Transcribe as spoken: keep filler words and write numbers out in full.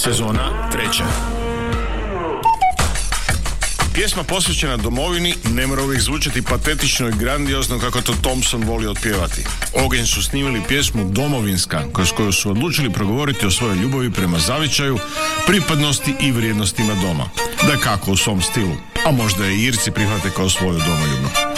Sezona treća. Pjesma posvećena domovini ne mora uvijek zvučati patetično i grandiozno kako to Thompson voli otpjevati. Oganj su snimili pjesmu Domovinska, kroz koju su odlučili progovoriti o svojoj ljubavi prema zavičaju, pripadnosti i vrijednostima doma. Da kako u svom stilu, a možda i Irci prihvate kao svoju domoljubnu.